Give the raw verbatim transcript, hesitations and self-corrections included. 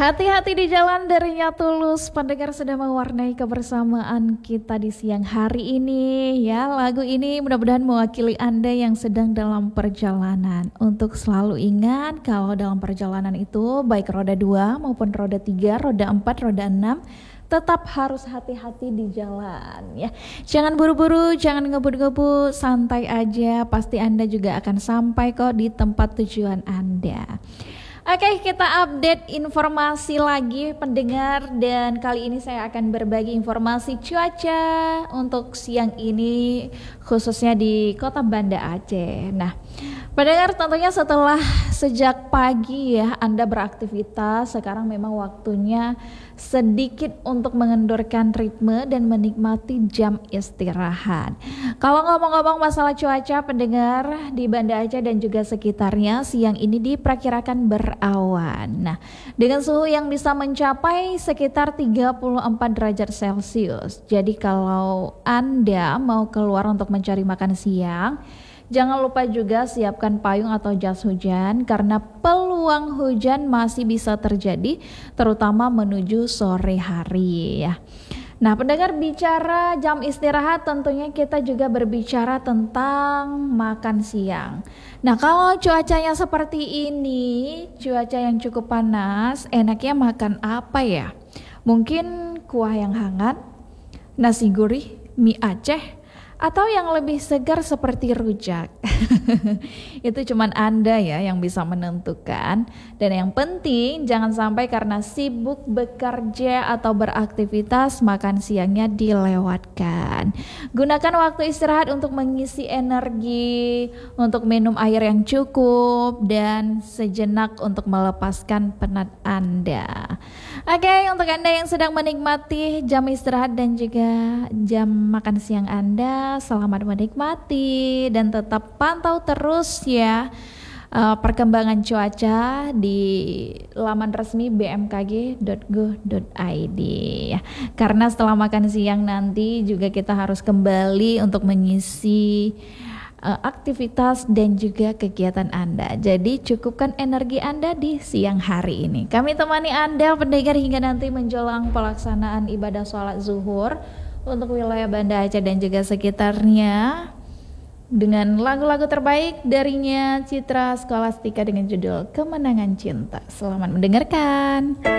Hati-hati di jalan darinya tulus. Pendengar sudah mewarnai kebersamaan kita di siang hari ini ya. Lagu ini mudah-mudahan mewakili Anda yang sedang dalam perjalanan. Untuk selalu ingat kalau dalam perjalanan itu baik roda dua maupun roda tiga, roda empat, roda enam, tetap harus hati-hati di jalan ya. Jangan buru-buru, jangan ngebut-ngebut, santai aja. Pasti Anda juga akan sampai kok di tempat tujuan Anda. Oke, kita update informasi lagi pendengar, dan kali ini saya akan berbagi informasi cuaca untuk siang ini khususnya di Kota Banda Aceh. Nah, pendengar, tentunya setelah sejak pagi ya Anda beraktivitas, sekarang memang waktunya sedikit untuk mengendorkan ritme dan menikmati jam istirahat. Kalau ngomong-ngomong masalah cuaca pendengar, di Banda Aceh dan juga sekitarnya siang ini diperkirakan berawan. Nah, dengan suhu yang bisa mencapai sekitar tiga puluh empat derajat Celcius. Jadi kalau Anda mau keluar untuk mencari makan siang, jangan lupa juga siapkan payung atau jas hujan karena peluang hujan masih bisa terjadi terutama menuju sore hari ya. Nah, pendengar, bicara jam istirahat tentunya kita juga berbicara tentang makan siang. Nah, kalau cuacanya seperti ini, cuaca yang cukup panas, enaknya makan apa ya? Mungkin kuah yang hangat, nasi gurih, mie Aceh, atau yang lebih segar seperti rujak. Itu cuman Anda ya yang bisa menentukan. Dan yang penting jangan sampai karena sibuk bekerja atau beraktivitas makan siangnya dilewatkan. Gunakan waktu istirahat untuk mengisi energi, untuk minum air yang cukup, dan sejenak untuk melepaskan penat Anda. Oke, untuk Anda yang sedang menikmati jam istirahat dan juga jam makan siang Anda, selamat menikmati dan tetap pantau terus ya uh, perkembangan cuaca di laman resmi b m k g dot go dot i d ya. Karena setelah makan siang nanti juga kita harus kembali untuk mengisi uh, aktivitas dan juga kegiatan Anda. Jadi cukupkan energi Anda di siang hari ini. Kami temani Anda pendengar hingga nanti menjelang pelaksanaan ibadah sholat zuhur untuk wilayah Banda Aceh dan juga sekitarnya dengan lagu-lagu terbaik darinya Citra Scholastika dengan judul Kemenangan Cinta. Selamat mendengarkan.